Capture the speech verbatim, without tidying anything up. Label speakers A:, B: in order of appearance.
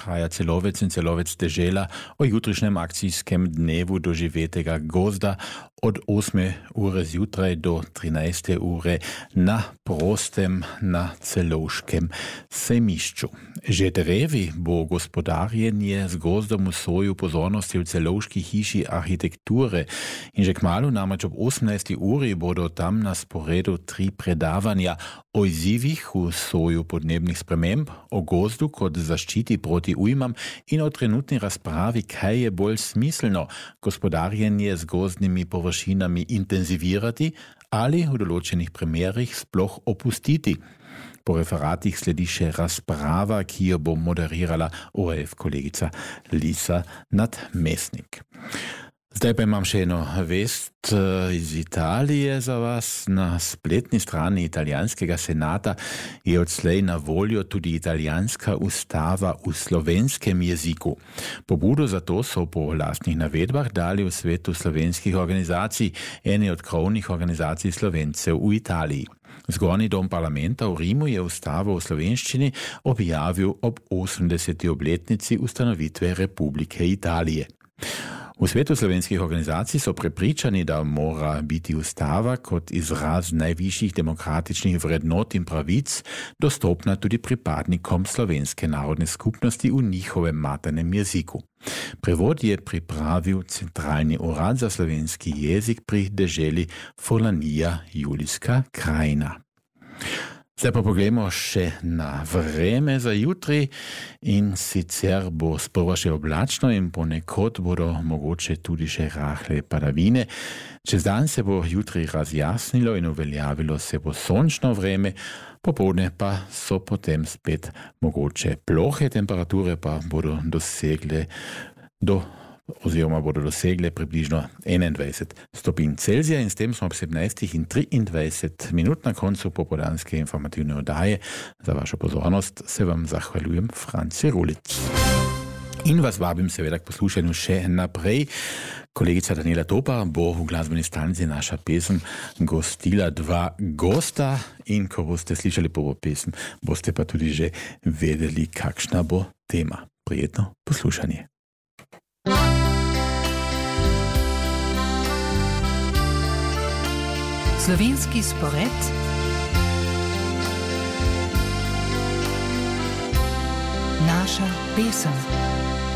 A: kraja Celovec in Celovec dežela o jutrišnjem akcijskem dnevu doživetega gozda od osme ure zjutraj do trinajste ure na prostem na Celovškem sejmišču. Že drevi bo gospodarjenje z gozdom v svoju pozornosti v Celovški hiši arhitekture in že kmalu namreč ob osemnajsti uri bodo tam na sporedu tri predavanja o izzivih v soju podnebnih sprememb, o gozdu kot zaščiti proti ujmam in o trenutni razpravi, kaj je bolj smiselno gospodarjenje z gozdnimi površinami intenzivirati ali v določenih primerih sploh opustiti. Po referatih sledi še razprava, ki jo bo moderirala O R F kolegica Lisa Nadmestnik. Zdaj pa imam še eno vest iz Italije za vas. Na spletni strani italijanskega senata je odslej na voljo tudi italijanska ustava v slovenskem jeziku. Pobudo za to so po lastnih navedbah dali v svetu slovenskih organizacij, eni od krovnih organizacij Slovencev v Italiji. Zgornji dom parlamenta v Rimu je ustavo v slovenščini objavil ob osemdeseti obletnici ustanovitve Republike Italije. V svetu slovenskih organizacij so prepričani, da mora biti ustava kot izraz najvišjih demokratičnih vrednot in pravic dostopna tudi pripadnikom slovenske narodne skupnosti v njihovem maternem jeziku. Prevod je pripravil Centralni urad za slovenski jezik pri deželi Furlanija Julijska krajina. Zdaj pa pogledamo še na vreme za jutri in sicer bo sprva še oblačno in ponekod bodo mogoče tudi še rahle padavine. Čez dan se bo jutri razjasnilo in uveljavilo se bo sončno vreme, popoldne pa so potem spet mogoče plohe, temperature pa bodo dosegle do oziroma bodo dosegle približno enaindvajset stopinj Celzija in s tem smo ob sedemnajstih in triindvajset minut na koncu popoldanske informativne oddaje. Za vašo pozornost se vam zahvaljujem, Franci Rulic. In vas vabim seveda k poslušanju še naprej. Kolegica Daniela Topa bo v glasbeni stanici naša pesem gostila dva gosta in ko boste slišali prvo pesem, boste pa tudi že vedeli, kakšna bo tema. Prijetno poslušanje.
B: Slovenski spored naša pesem.